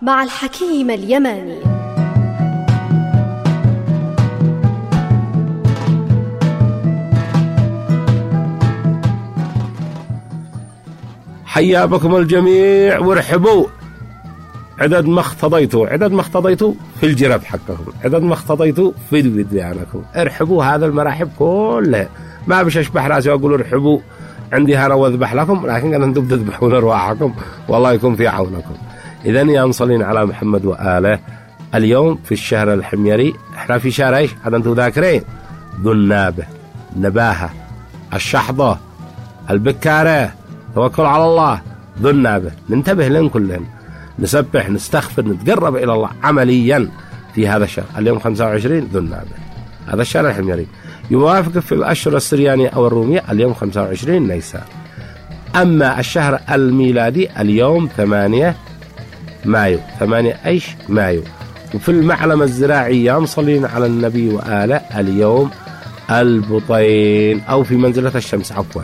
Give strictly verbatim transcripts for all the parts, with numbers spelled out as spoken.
مع الحكيم اليماني. حيا بكم الجميع وارحبوا. عدد ما اختضيتوا عدد ما اختضيتوا في الجراب حقكم، عدد ما اختضيتوا في وديانكم. ارحبوا هذا المراحب كلها، ما بش اشبح راسي واقول ارحبوا عندي هنا واذبح لكم، لكن انتم تذبحون ارواحكم والله يكون في عونكم. اذا يا مصلين على محمد واله، اليوم في الشهر الحميري، احنا في شهر ايش؟ عاد انتم ذاكرين؟ ذو النابه، نباهه، الشحضه، البكاره، توكل على الله، ذو النابه. ننتبه لين كلنا، نسبح، نستغفر، نتقرب الى الله عمليا في هذا الشهر. اليوم خمسة وعشرين ذو النابه، هذا الشهر الحميري يوافق في الاشهر السريانيه او الروميه اليوم خمسة وعشرين نيسان. اما الشهر الميلادي اليوم ثمانية مايو، ثمانية ايش مايو. وفي المعلم الزراعي يا مصلين على النبي وآله اليوم البطين، او في منزلة الشمس، عفوا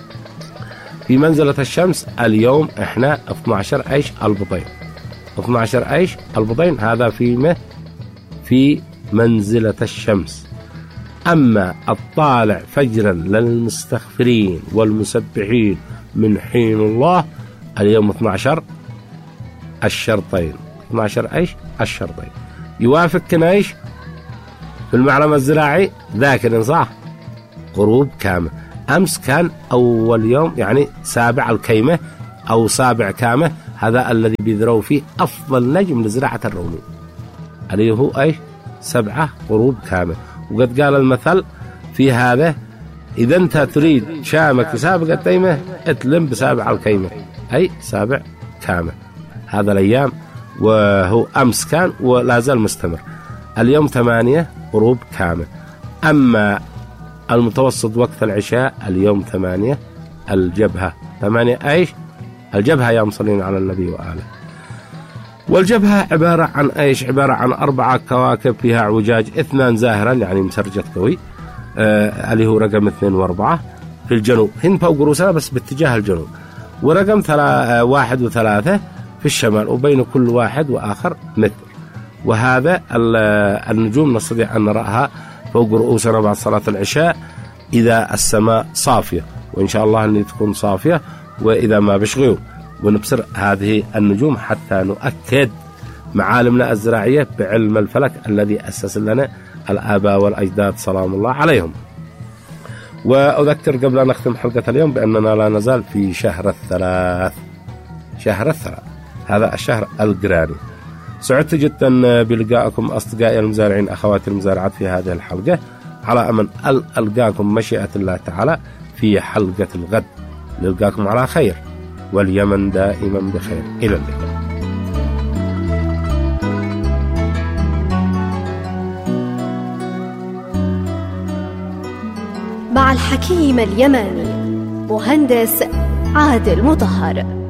في منزلة الشمس اليوم احنا اثني عشر ايش البطين، اثني عشر ايش البطين، هذا في في منزلة الشمس. اما الطالع فجرا للمستغفرين والمسبحين من حين الله اليوم اثني عشر الشرطين، اثني عشر ايش الشرطين. يوافق كنا ايش في المعلم الزراعي ذاكر صح؟ غروب كامل. امس كان اول يوم يعني سابع الكيمه او سابع كامه، هذا الذي بيذروا فيه افضل نجم لزراعه الرومي اللي هو ايش سبعه غروب كامل. وقد قال المثل في هذا: اذا انت تريد شامك في سابق التيمه اتلم بسابع الكيمه، اي سابع كامه. هذا الايام وهو امس كان ولا زال مستمر. اليوم ثمانية غروب كامل. اما المتوسط وقت العشاء اليوم ثمانية الجبهة، ثمانية ايش الجبهة يا مصلين على النبي وآله. والجبهة عبارة عن ايش؟ عبارة عن أربعة كواكب فيها اعوجاج، اثنان زاهرا يعني مسرجة قوي، آه اللي هو رقم اثنين واربعة في الجنوب، هن فوق رؤوسنا بس باتجاه الجنوب، ورقم ثلا آه واحد وثلاثة في الشمال، وبين كل واحد وآخر متر. وهذا النجوم نستطيع أن نراها فوق رؤوسنا بعد صلاة العشاء إذا السماء صافية، وإن شاء الله أن تكون صافية، وإذا ما بش غيوم، ونبصر هذه النجوم حتى نؤكد معالمنا الزراعية بعلم الفلك الذي أسس لنا الآباء والأجداد سلام الله عليهم. وأذكر قبل أن نختم حلقة اليوم بأننا لا نزال في شهر الثلاث، شهر الثلاث هذا الشهر القراني. سعدت جدا بلقائكم أصدقائي المزارعين، أخواتي المزارعات في هذه الحلقة، على أمل ألقاكم مشيئة الله تعالى في حلقة الغد. نلقاكم على خير، واليمن دائما بخير. إلى اللقاء. مع الحكيم اليماني مهندس عادل مطهر.